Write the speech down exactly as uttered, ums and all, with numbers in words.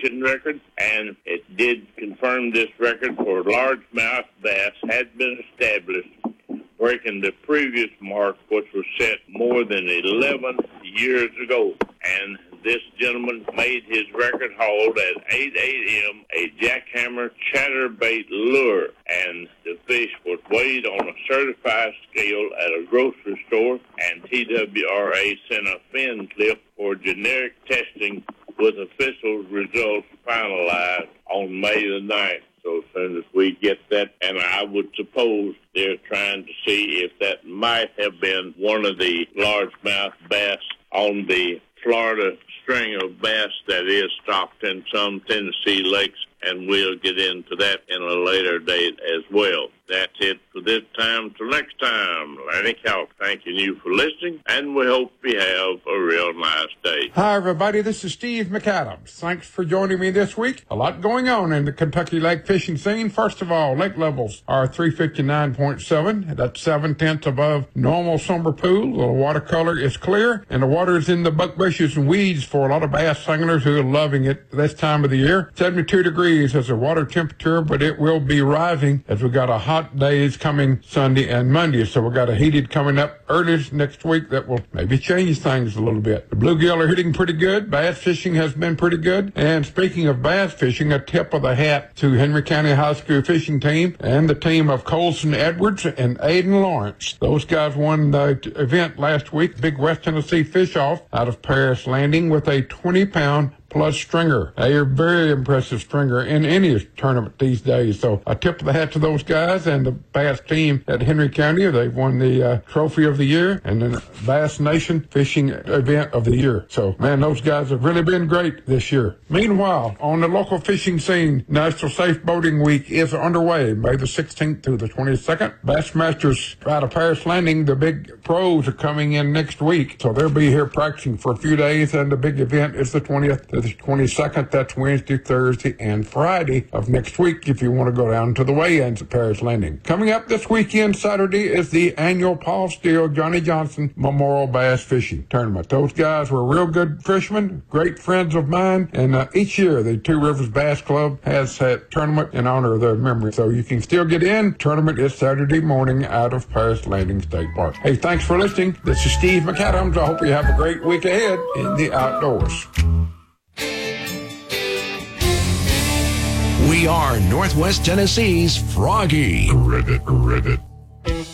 fishing record, and it did confirm this record for largemouth bass had been established, breaking the previous mark, which was set more than eleven years ago. And this gentleman made his record hauled at eight a.m. a jackhammer chatterbait lure, and the fish was weighed on a certified scale at a grocery store, and T W R A sent a fin clip for generic testing with official results finalized on May the ninth. So as soon as we get that, and I would suppose they're trying to see if that might have been one of the largemouth bass on the Florida string of bass that is stocked in some Tennessee lakes, and we'll get into that in a later date as well. That's it for this time. Till next time, Lanny Calc thanking you for listening, and we hope you have a real nice day. Hi, everybody. This is Steve McAdams. Thanks for joining me this week. A lot going on in the Kentucky lake fishing scene. First of all, lake levels are three fifty-nine point seven. That's seven-tenths above normal summer pool. The watercolor is clear, and the water is in the buck bushes and weeds for a lot of bass anglers who are loving it this time of the year. seventy-two degrees is the water temperature, but it will be rising as we got a hot days coming Sunday and Monday. So we got a heated coming up early next week that will maybe change things a little bit. The bluegill are hitting pretty good. Bass fishing has been pretty good. And speaking of bass fishing, a tip of the hat to Henry County High School fishing team and the team of Colson Edwards and Aiden Lawrence. Those guys won the event last week, Big West Tennessee Fish Off out of Paris Landing with a twenty pound plus stringer. They are very impressive stringer in any tournament these days. So a tip of the hat to those guys and the bass team at Henry County. They've won the uh, trophy of the year and the Bass Nation fishing event of the year. So, man, those guys have really been great this year. Meanwhile, on the local fishing scene, National Safe Boating Week is underway, May the sixteenth through the twenty-second. Bassmasters out of Paris Landing, the big pros are coming in next week. So they'll be here practicing for a few days, and the big event is the twentieth to the twenty-second. That's Wednesday, Thursday, and Friday of next week if you want to go down to the weigh-ins at Paris Landing. Coming up this weekend, Saturday, is the annual Paul Steele Johnny Johnson Memorial Bass Fishing Tournament. Those guys were real good fishermen, great friends of mine, and uh, each year the Two Rivers Bass Club has a tournament in honor of their memory. So you can still get in. Tournament is Saturday morning out of Paris Landing State Park. Hey, thanks for listening. This is Steve McAdams. I hope you have a great week ahead in the outdoors. We are Northwest Tennessee's Froggy. Credit, credit.